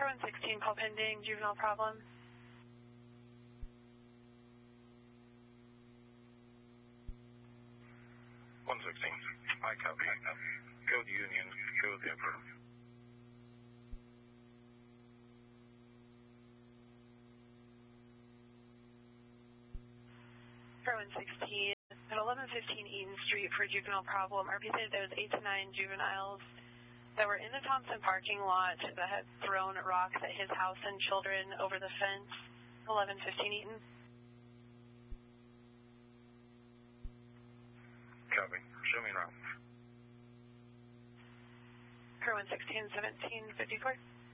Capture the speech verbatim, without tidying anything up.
one sixteen, call pending, juvenile problem. one sixteen, I copy. Code Union, code Emperor. one sixteen, at eleven fifteen Eaton Street for juvenile problem. R P said there was eight to nine juveniles that were in the Thompson parking lot that had thrown rocks at his house and children over the fence. eleven fifteen Eaton. Copy. Show me around. one sixteen, seventeen fifty-four.